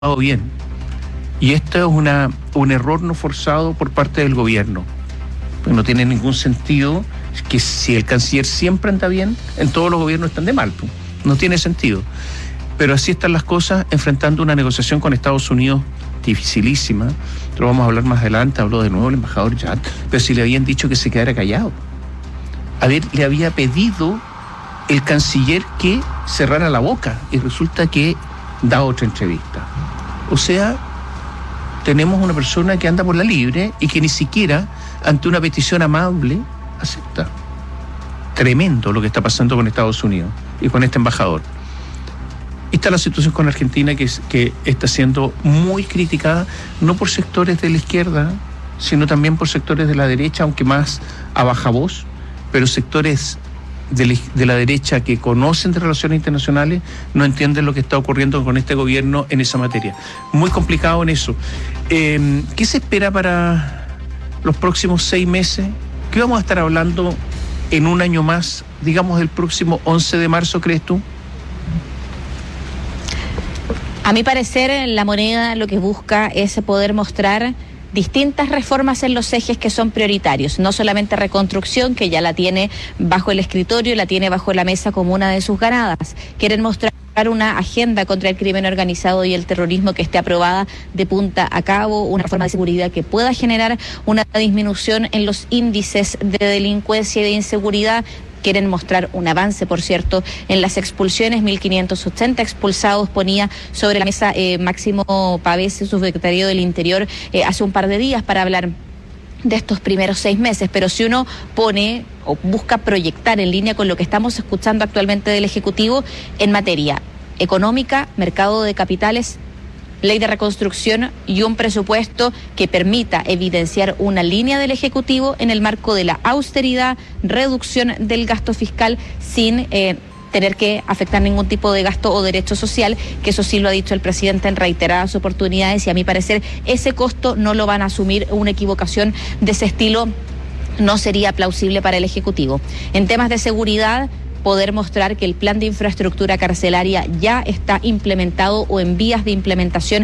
bien. Y esto es un error no forzado por parte del gobierno. Pues no tiene ningún sentido que si el canciller siempre anda bien, en todos los gobiernos están de mal. Pues. No tiene sentido. Pero así están las cosas, enfrentando una negociación con Estados Unidos dificilísima. Lo vamos a hablar más adelante, habló de nuevo el embajador Yat, pero si le habían dicho que se quedara callado. A ver, le había pedido el canciller que cerrara la boca y resulta que da otra entrevista. O sea, tenemos una persona que anda por la libre y que ni siquiera ante una petición amable acepta. Tremendo lo que está pasando con Estados Unidos y con este embajador. Esta es la situación con Argentina que está siendo muy criticada, no por sectores de la izquierda, sino también por sectores de la derecha, aunque más a baja voz, pero sectores de la derecha que conocen de relaciones internacionales no entienden lo que está ocurriendo con este gobierno en esa materia. Muy complicado en eso. ¿Qué se espera para los próximos 6 meses? ¿Qué vamos a estar hablando en un año más, digamos el próximo 11 de marzo, crees tú? A mi parecer, la moneda lo que busca es poder mostrar distintas reformas en los ejes que son prioritarios, no solamente reconstrucción, que ya la tiene bajo el escritorio, la tiene bajo la mesa como una de sus ganadas. Quieren mostrar una agenda contra el crimen organizado y el terrorismo que esté aprobada de punta a cabo, una reforma de seguridad que pueda generar una disminución en los índices de delincuencia y de inseguridad. Quieren mostrar un avance, por cierto, en las expulsiones, 1.580 expulsados ponía sobre la mesa Máximo Pavés, subsecretario del Interior, hace un par de días para hablar de estos primeros 6 meses, pero si uno pone o busca proyectar en línea con lo que estamos escuchando actualmente del Ejecutivo en materia económica, mercado de capitales, ley de reconstrucción y un presupuesto que permita evidenciar una línea del Ejecutivo en el marco de la austeridad, reducción del gasto fiscal sin tener que afectar ningún tipo de gasto o derecho social, que eso sí lo ha dicho el presidente en reiteradas oportunidades y a mi parecer ese costo no lo van a asumir. Una equivocación de ese estilo no sería plausible para el Ejecutivo. En temas de seguridad, poder mostrar que el plan de infraestructura carcelaria ya está implementado o en vías de implementación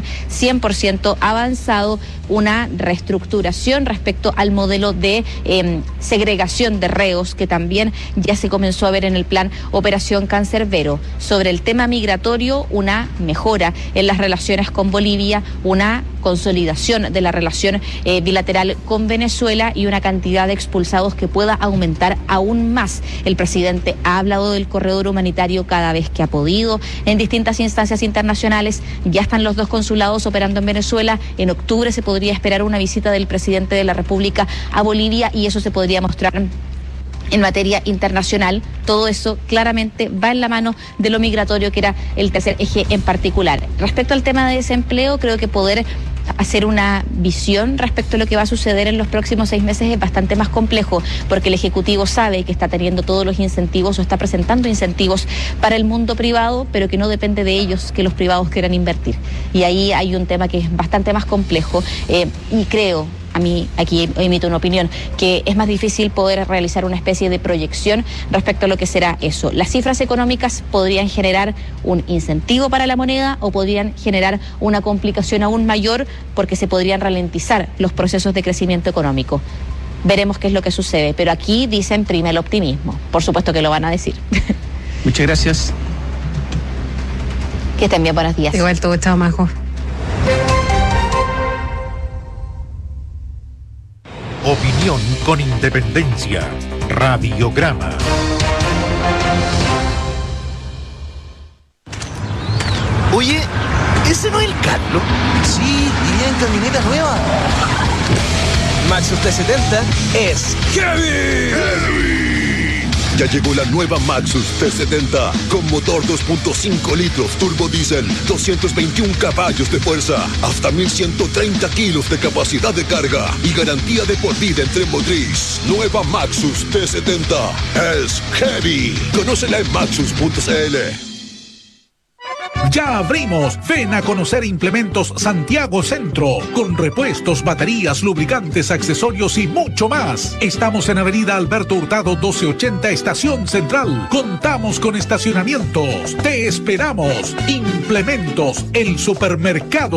100% avanzado, una reestructuración respecto al modelo de segregación de reos que también ya se comenzó a ver en el plan Operación Cancerbero. Sobre el tema migratorio, una mejora en las relaciones con Bolivia, una consolidación de la relación bilateral con Venezuela y una cantidad de expulsados que pueda aumentar aún más. El presidente ha hablado del corredor humanitario cada vez que ha podido en distintas instancias internacionales. Ya están los 2 consulados operando en Venezuela. En octubre se podría esperar una visita del presidente de la República a Bolivia y eso se podría mostrar en materia internacional. Todo eso claramente va en la mano de lo migratorio, que era el tercer eje en particular. Respecto al tema de desempleo, creo que poder hacer una visión respecto a lo que va a suceder en los próximos 6 meses es bastante más complejo, porque el Ejecutivo sabe que está teniendo todos los incentivos o está presentando incentivos para el mundo privado, pero que no depende de ellos que los privados quieran invertir. Y ahí hay un tema que es bastante más complejo y creo, a mí, aquí emito una opinión, que es más difícil poder realizar una especie de proyección respecto a lo que será eso. Las cifras económicas podrían generar un incentivo para la moneda o podrían generar una complicación aún mayor porque se podrían ralentizar los procesos de crecimiento económico. Veremos qué es lo que sucede, pero aquí dicen prima el optimismo. Por supuesto que lo van a decir. Muchas gracias. Que estén bien, buenos días. Igual todo, chao, Majo. Opinión con independencia. Radiograma. Oye, ¿ese no es el Carlos? Sí, iría en camioneta nueva. Maxus T70 es ¡Heavy! Ya llegó la nueva Maxus T70 con motor 2.5 litros turbo diésel, 221 caballos de fuerza, hasta 1.130 kilos de capacidad de carga y garantía de por vida en tren motriz. Nueva Maxus T70 es Heavy. Conócela en maxus.cl. ¡Ya abrimos! Ven a conocer Implementos Santiago Centro, con repuestos, baterías, lubricantes, accesorios y mucho más. Estamos en Avenida Alberto Hurtado 1280, Estación Central. Contamos con estacionamientos. Te esperamos. Implementos, el supermercado